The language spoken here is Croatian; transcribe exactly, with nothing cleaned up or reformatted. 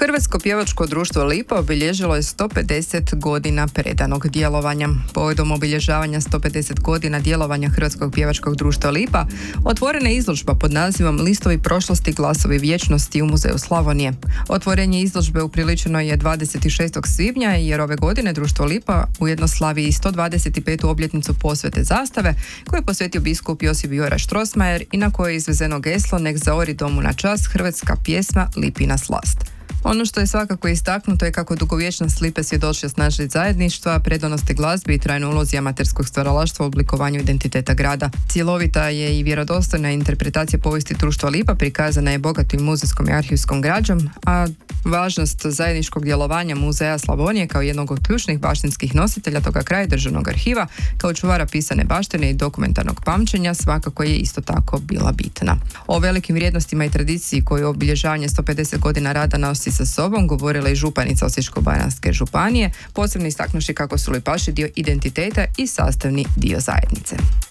Hrvatsko pjevačko društvo Lipa obilježilo je sto pedeset godina predanog djelovanja. Povodom obilježavanja sto pedeset godina djelovanja Hrvatskog pjevačkog društva Lipa otvorena je izložba pod nazivom Listovi prošlosti, glasovi vječnosti u Muzeju Slavonije. Otvorenje izložbe upriličeno je dvadeset šestog svibnja jer ove godine društvo Lipa ujedno slavi i sto dvadeset petu obljetnicu posvete zastave koju je posvetio biskup Josip Juraj Strossmayer i na kojoj je izvezeno geslo Nek zaori domu na čast hrvatska pjesma Lipina slast. Ono što je svakako istaknuto je kako dugovječnost Lipe svjedočnost našeg zajedništva, predanosti glazbi i trajnoj ulozi amaterskog stvaralaštva u oblikovanju identiteta grada. Cjelovita je i vjerodostojna interpretacija povijesti društva Lipa prikazana je bogatim muzejskom i arhivskom građom, a važnost zajedničkog djelovanja Muzeja Slavonije kao jednog od ključnih baštinskih nositelja toga kraja državnog arhiva, kao čuvara pisane baštine i dokumentarnog pamćenja svakako je isto tako bila bitna. O velikim vrijednostima i tradiciji koju obilježavanje sto pedeset godina rada nosi sa sobom govorila i županica Osječko-baranjske županije, posebno istaknuši kako su Lipaši dio identiteta i sastavni dio zajednice.